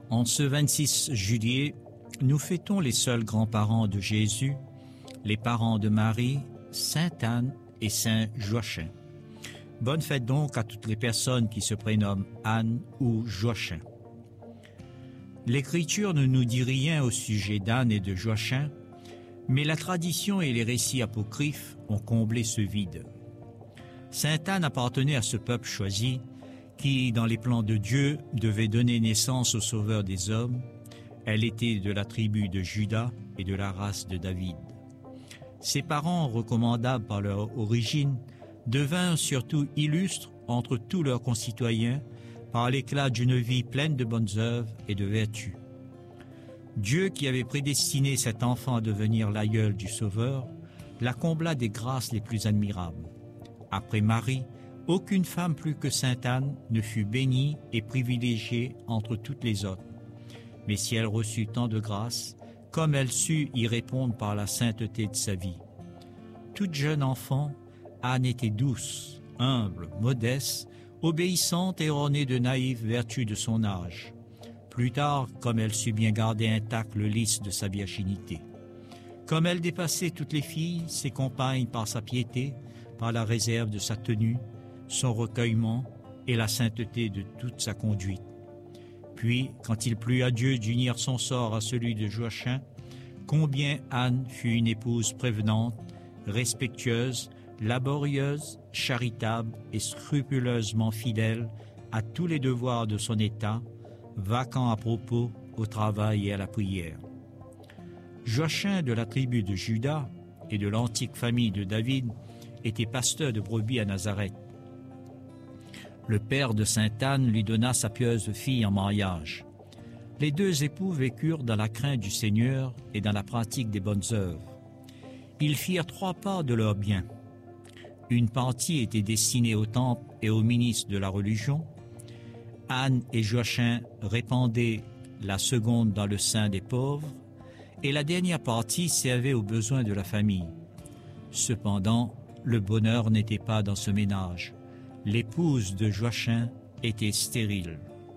En ce 26 juillet, nous fêtons les seuls grands-parents de Jésus, les parents de Marie, Sainte Anne et Saint Joachim. Bonne fête donc à toutes les personnes qui se prénomment Anne ou Joachim. L'Écriture ne nous dit rien au sujet d'Anne et de Joachim, mais la tradition et les récits apocryphes ont comblé ce vide. Sainte Anne appartenait à ce peuple choisi qui, dans les plans de Dieu, devait donner naissance au Sauveur des hommes. Elle était de la tribu de Juda et de la race de David. Ses parents, recommandables par leur origine, devinrent surtout illustres entre tous leurs concitoyens par l'éclat d'une vie pleine de bonnes œuvres et de vertus. Dieu, qui avait prédestiné cet enfant à devenir l'aïeul du Sauveur, la combla des grâces les plus admirables. Après Marie, aucune femme plus que Sainte Anne ne fut bénie et privilégiée entre toutes les autres. Mais si elle reçut tant de grâces, comme elle sut y répondre par la sainteté de sa vie. Toute jeune enfant, Anne était douce, humble, modeste, obéissante et ornée de naïves vertus de son âge. Plus tard, comme elle sut bien garder intact le lys de sa virginité. Comme elle dépassait toutes les filles, ses compagnes par sa piété, par la réserve de sa tenue, son recueillement et la sainteté de toute sa conduite. Puis, quand il plut à Dieu d'unir son sort à celui de Joachim, combien Anne fut une épouse prévenante, respectueuse, laborieuse, charitable et scrupuleusement fidèle à tous les devoirs de son état, vacant à propos au travail et à la prière. Joachim de la tribu de Juda et de l'antique famille de David était pasteur de brebis à Nazareth. Le père de Sainte Anne lui donna sa pieuse fille en mariage. Les deux époux vécurent dans la crainte du Seigneur et dans la pratique des bonnes œuvres. Ils firent 3 parts de leurs biens. Une partie était destinée au temple et aux ministres de la religion. Anne et Joachim répandaient la seconde dans le sein des pauvres, et la dernière partie servait aux besoins de la famille. Cependant, le bonheur n'était pas dans ce ménage. L'épouse de Joachim était stérile.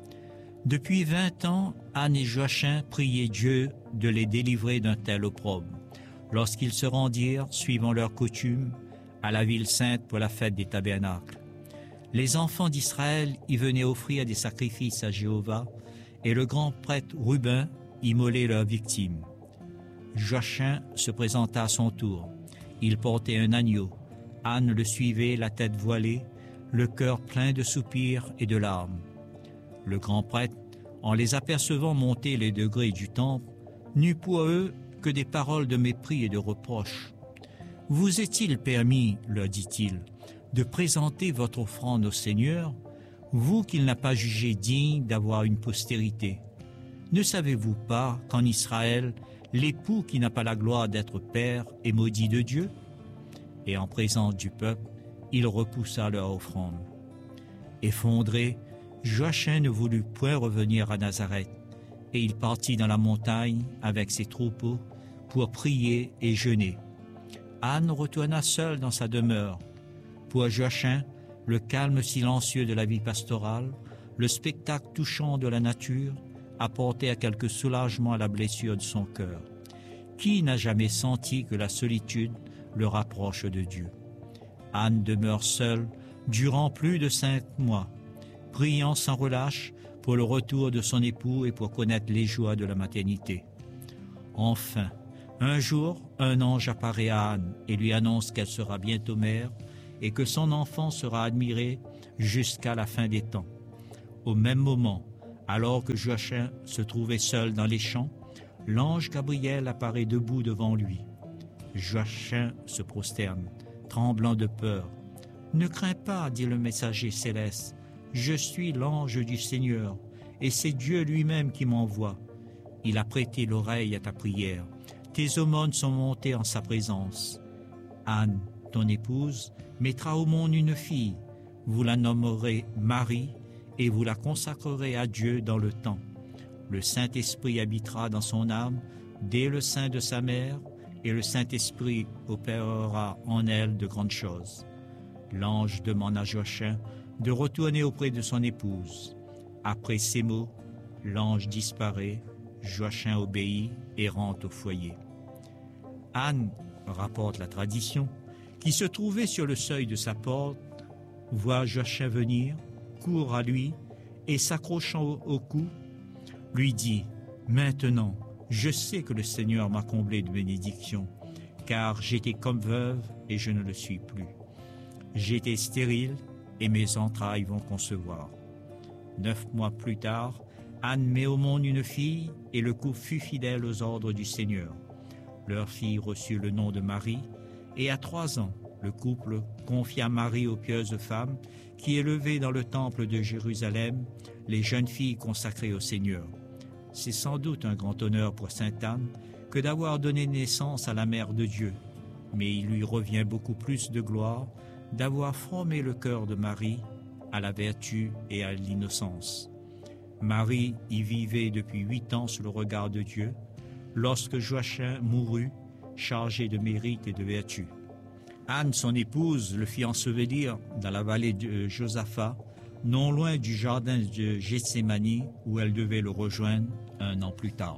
Depuis 20 ans, Anne et Joachim priaient Dieu de les délivrer d'un tel opprobre, lorsqu'ils se rendirent, suivant leur coutume, à la ville sainte pour la fête des tabernacles. Les enfants d'Israël y venaient offrir des sacrifices à Jéhovah, et le grand prêtre Rubin immolait leurs victimes. Joachim se présenta à son tour. Il portait un agneau. Anne le suivait, la tête voilée, le cœur plein de soupirs et de larmes. Le grand prêtre, en les apercevant monter les degrés du temple, n'eut pour eux que des paroles de mépris et de reproche. « Vous est-il permis, leur dit-il, de présenter votre offrande au Seigneur, vous qu'il n'a pas jugé digne d'avoir une postérité? Ne savez-vous pas qu'en Israël, l'époux qui n'a pas la gloire d'être père est maudit de Dieu ?» Et en présence du peuple, il repoussa leur offrande. Effondré, Joachim ne voulut point revenir à Nazareth, et il partit dans la montagne avec ses troupeaux pour prier et jeûner. Anne retourna seule dans sa demeure. Pour Joachim, le calme silencieux de la vie pastorale, le spectacle touchant de la nature, apportait quelque soulagement à la blessure de son cœur. Qui n'a jamais senti que la solitude le rapproche de Dieu? Anne demeure seule durant plus de 5 mois, priant sans relâche pour le retour de son époux et pour connaître les joies de la maternité. Enfin, un jour, un ange apparaît à Anne et lui annonce qu'elle sera bientôt mère et que son enfant sera admiré jusqu'à la fin des temps. Au même moment, alors que Joachim se trouvait seul dans les champs, l'ange Gabriel apparaît debout devant lui. Joachim se prosterne, tremblant de peur. « Ne crains pas, dit le messager céleste, je suis l'ange du Seigneur, et c'est Dieu lui-même qui m'envoie. Il a prêté l'oreille à ta prière. Tes aumônes sont montées en sa présence. Anne, ton épouse, mettra au monde une fille. Vous la nommerez Marie, et vous la consacrerez à Dieu dans le temps. Le Saint-Esprit habitera dans son âme, dès le sein de sa mère, et le Saint-Esprit opérera en elle de grandes choses. » L'ange demande à Joachim de retourner auprès de son épouse. Après ces mots, l'ange disparaît, Joachim obéit et rentre au foyer. Anne, rapporte la tradition, qui se trouvait sur le seuil de sa porte, voit Joachim venir, court à lui et s'accrochant au cou, lui dit « Maintenant, je sais que le Seigneur m'a comblé de bénédictions, car j'étais comme veuve et je ne le suis plus. J'étais stérile et mes entrailles vont concevoir. » 9 mois plus tard, Anne met au monde une fille et le couple fut fidèle aux ordres du Seigneur. Leur fille reçut le nom de Marie et à 3 ans, le couple confia Marie aux pieuses femmes qui élevaient dans le temple de Jérusalem les jeunes filles consacrées au Seigneur. C'est sans doute un grand honneur pour sainte Anne que d'avoir donné naissance à la Mère de Dieu, mais il lui revient beaucoup plus de gloire d'avoir formé le cœur de Marie à la vertu et à l'innocence. Marie y vivait depuis 8 ans sous le regard de Dieu, lorsque Joachim mourut, chargé de mérite et de vertu. Anne, son épouse, le fit ensevelir dans la vallée de Josaphat, non loin du jardin de Gethsémani, où elle devait le rejoindre 1 an plus tard.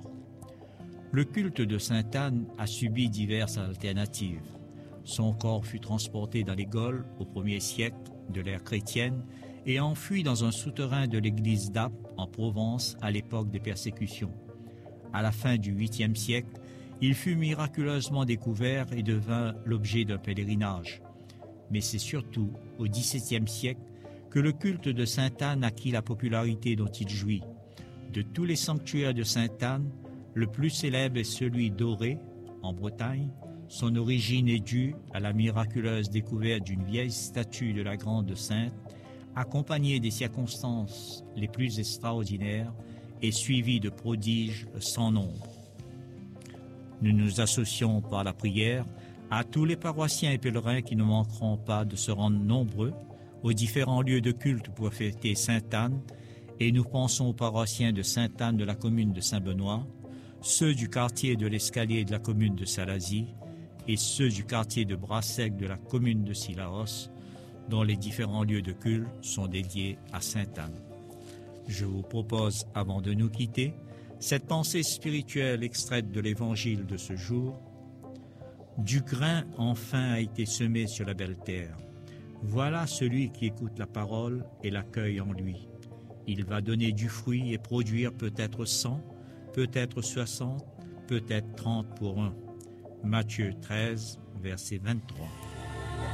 Le culte de sainte Anne a subi diverses alternatives. Son corps fut transporté dans les Gaules au 1er siècle de l'ère chrétienne et enfui dans un souterrain de l'église d'Apt en Provence à l'époque des persécutions. À la fin du 8e siècle, il fut miraculeusement découvert et devint l'objet d'un pèlerinage. Mais c'est surtout au XVIIe siècle que le culte de sainte Anne acquit la popularité dont il jouit. De tous les sanctuaires de sainte Anne, le plus célèbre est celui d'Orée, en Bretagne. Son origine est due à la miraculeuse découverte d'une vieille statue de la Grande Sainte, accompagnée des circonstances les plus extraordinaires et suivie de prodiges sans nombre. Nous nous associons par la prière à tous les paroissiens et pèlerins qui ne manqueront pas de se rendre nombreux aux différents lieux de culte pour fêter sainte Anne, et nous pensons aux paroissiens de sainte Anne de la commune de Saint-Benoît, ceux du quartier de l'Escalier de la commune de Salazie et ceux du quartier de Brassec de la commune de Sillaos, dont les différents lieux de culte sont dédiés à sainte Anne. Je vous propose, avant de nous quitter, cette pensée spirituelle extraite de l'évangile de ce jour. Du grain enfin a été semé sur la belle terre. Voilà celui qui écoute la parole et l'accueille en lui. Il va donner du fruit et produire peut-être 100, peut-être 60, peut-être 30 pour un. Matthieu 13, verset 23.